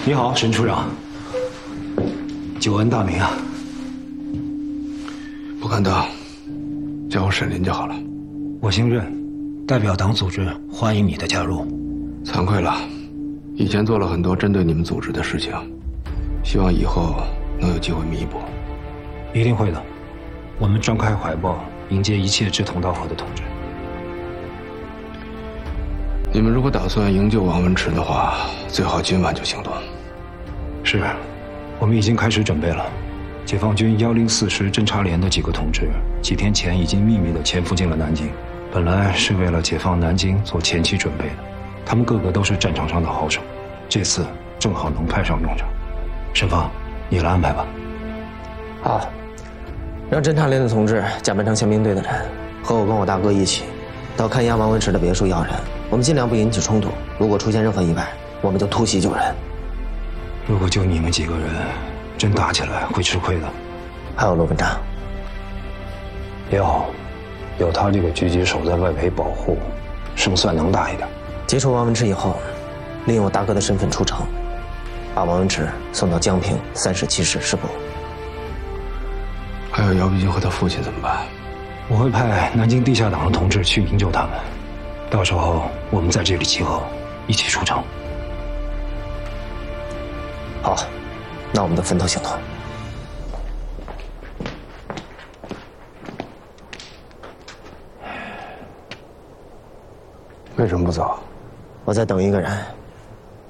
你好，沈处长。久闻大名啊。 不敢当，叫我沈林就好了。 我姓任，代表党组织欢迎你的加入。 惭愧了，以前做了很多针对你们组织的事情，希望以后能有机会弥补。 一定会的，我们张开怀抱，迎接一切志同道合的同志。 你们如果打算营救王文驰的话，最好今晚就行动。 是，我们已经开始准备了。解放军104师侦察连的几个同志，几天前已经秘密地潜伏进了南京，本来是为了解放南京做前期准备的。他们个个都是战场上的好手，这次正好能派上用场。沈峰，你来安排吧。 好，让侦察连的同志假扮成宪兵队的人，和我跟我大哥一起，到看押王文驰的别墅要人。我们尽量不引起冲突，如果出现任何意外，我们就突袭救人。 如果就你们几个人，真打起来会吃亏的。 还有罗文章， 也好，有他这个狙击手在外围保护，胜算能大一点。 结束王文驰以后，利用我大哥的身份出城，把王文驰送到江平37师师部。 还有姚必军和他父亲怎么办？ 我会派南京地下党的同志去营救他们，到时候我们在这里集合，一起出城。 好，那我们就分头行动。 为什么不走？ 我在等一个人。